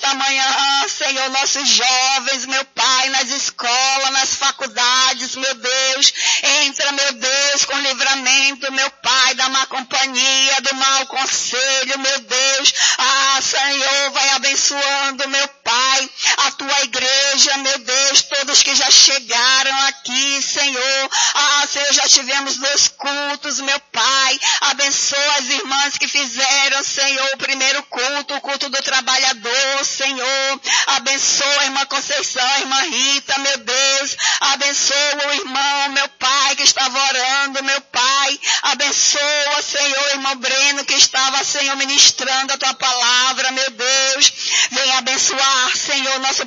nesta manhã, Senhor, nossos jovens, meu Pai, nas escolas, nas faculdades, meu Deus, entra, meu Deus, com livramento, meu Pai, da má companhia, do mau conselho, meu Deus, Senhor, vai abençoando, meu Pai, a tua igreja, meu Deus, todos que já chegaram aqui, Senhor, Senhor, já tivemos 2 cultos, meu Pai, abençoa as irmãs que fizeram, Senhor, o primeiro culto, o culto do trabalhador, Senhor, abençoa a irmã Conceição, a irmã Rita, meu Deus, abençoa o irmão, meu Pai, que estava orando, meu Pai, abençoa, Senhor, o irmão Breno, que estava, Senhor, ministrando a tua palavra, meu Deus, vem abençoar, Senhor, nosso